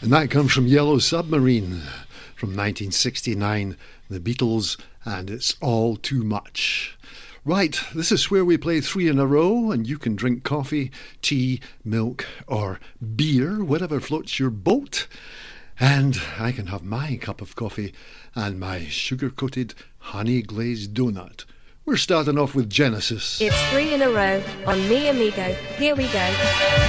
And that comes from Yellow Submarine from 1969, The Beatles, and It's All Too Much. Right, this is where we play three in a row, and you can drink coffee, tea, milk, or beer, whatever floats your boat. And I can have my cup of coffee and my sugar-coated honey-glazed donut. We're starting off with Genesis. It's three in a row on Mi Amigo. Here we go.